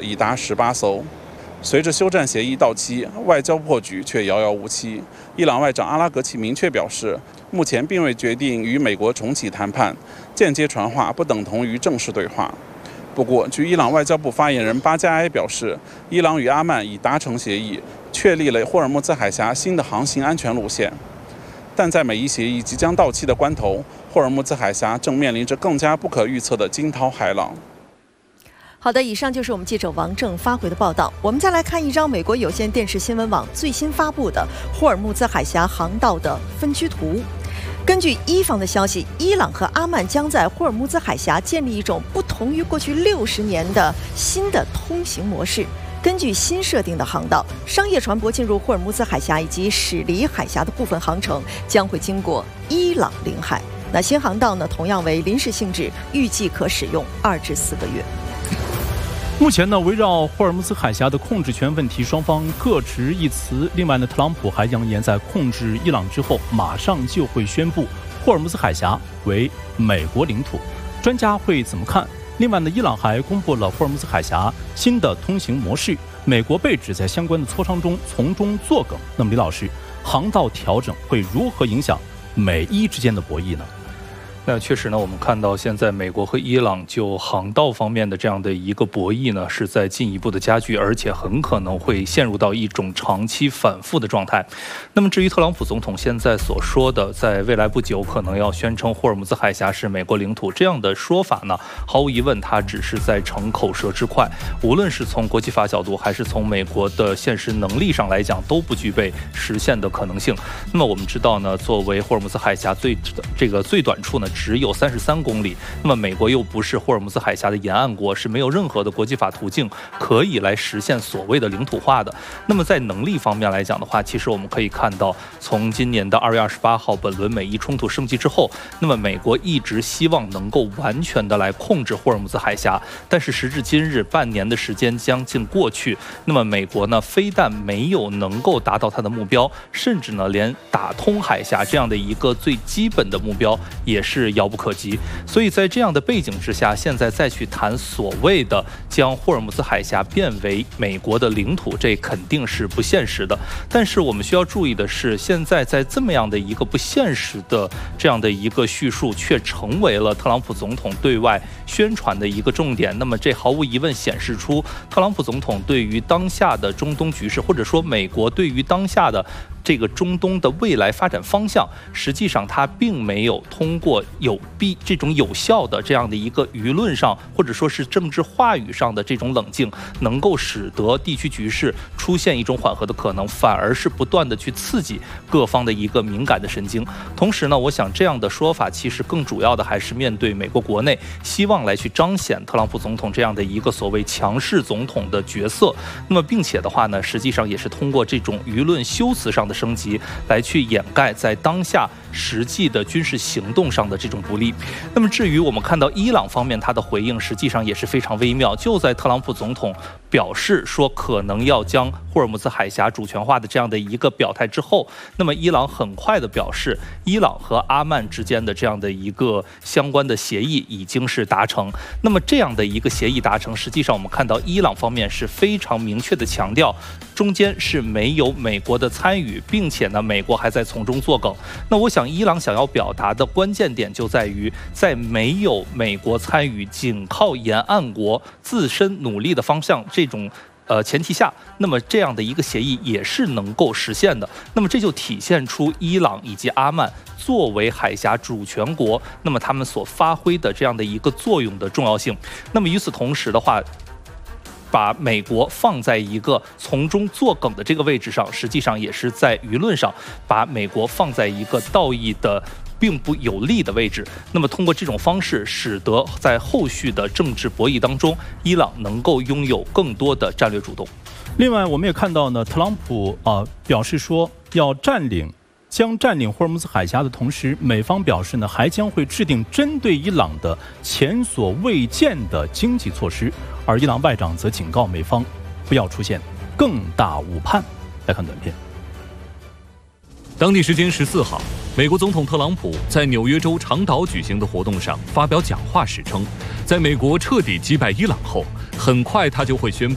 已达18艘。随着休战协议到期，外交破局却遥遥无期。伊朗外长阿拉格齐明确表示，目前并未决定与美国重启谈判，间接传话不等同于正式对话。不过，据伊朗外交部发言人巴加埃表示，伊朗与阿曼已达成协议，确立了霍尔木兹海峡新的航行安全路线。但在美伊协议即将到期的关头，霍尔木兹海峡正面临着更加不可预测的惊涛骇浪。 好的，以上就是我们记者王正发回的报道。我们再来看一张美国有线电视新闻网最新发布的霍尔木兹海峡航道的分区图。根据伊方的消息，伊朗和阿曼将在霍尔木兹海峡建立一种不同于过去60年的新的通行模式。根据新设定的航道，商业船舶进入霍尔木兹海峡以及驶离海峡的部分航程将会经过伊朗领海。那新航道呢，同样为临时性质，预计可使用2至4个月。 目前呢，围绕霍尔木兹海峡的控制权问题，双方各执一词。另外呢，特朗普还扬言在控制伊朗之后，马上就会宣布霍尔木兹海峡为美国领土。专家会怎么看？另外呢，伊朗还公布了霍尔木兹海峡新的通行模式，美国被指在相关的磋商中从中作梗。那么李老师，航道调整会如何影响美伊之间的博弈呢？ 那确实呢，我们看到现在美国和伊朗就航道方面的这样的一个博弈呢，是在进一步的加剧，而且很可能会陷入到一种长期反复的状态。那么至于特朗普总统现在所说的，在未来不久可能要宣称霍尔木兹海峡是美国领土这样的说法呢，毫无疑问，他只是在逞口舌之快。无论是从国际法角度，还是从美国的现实能力上来讲，都不具备实现的可能性。那么我们知道呢，作为霍尔木兹海峡最短处呢，只有33公里。那么美国又不是霍尔木兹海峡的沿岸国，是没有任何的国际法途径可以来实现所谓的领土化的。那么在能力方面来讲的话，其实我们可以看到，从今年的2月28号本轮美伊冲突升级之后，那么美国一直希望能够完全的来控制霍尔木兹海峡，但是时至今日，半年的时间将近过去，那么美国呢，非但没有能够达到它的目标，甚至呢，连打通海峡这样的一个最基本的目标也是遥不可及。所以在这样的背景之下，现在再去谈所谓的将霍尔木兹海峡变为美国的领土，这肯定是不现实的。但是我们需要注意的是，现在在这么样的一个不现实的这样的一个叙述，却成为了特朗普总统对外宣传的一个重点。那么这毫无疑问显示出特朗普总统对于当下的中东局势，或者说美国对于当下的这个中东的未来发展方向，实际上它并没有通过这种有效的这样的一个舆论上，或者说是政治话语上的这种冷静，能够使得地区局势出现一种缓和的可能，反而是不断的去刺激各方的一个敏感的神经。同时呢，我想这样的说法其实更主要的还是面对美国国内，希望来去彰显特朗普总统这样的一个所谓强势总统的角色。那么并且的话呢，实际上也是通过这种舆论修辞上的升级来去掩盖在当下实际的军事行动上的这种不利。那么至于我们看到伊朗方面，他的回应实际上也是非常微妙。就在特朗普总统表示说可能要将霍尔木兹海峡主权化的这样的一个表态之后，那么伊朗很快的表示，伊朗和阿曼之间的这样的一个相关的协议已经是达成。那么这样的一个协议达成，实际上我们看到伊朗方面是非常明确的强调，中间是没有美国的参与，并且呢，美国还在从中作梗。那我想伊朗想要表达的关键点就在于，在没有美国参与，仅靠沿岸国自身努力的方向这种前提下，那么这样的一个协议也是能够实现的。那么这就体现出伊朗以及阿曼作为海峡主权国，那么他们所发挥的这样的一个作用的重要性。那么与此同时的话，把美国放在一个从中作梗的这个位置上，实际上也是在舆论上把美国放在一个道义的并不有利的位置。那么通过这种方式，使得在后续的政治博弈当中，伊朗能够拥有更多的战略主动。 另外我们也看到呢，特朗普表示说要将占领霍尔木兹海峡的同时，美方表示呢，还将会制定针对伊朗的前所未见的经济措施。而伊朗外长则警告美方不要出现更大误判。来看短片。 当地时间14号，美国总统特朗普在纽约州长岛举行的活动上发表讲话时称，在美国彻底击败伊朗后，很快他就会宣布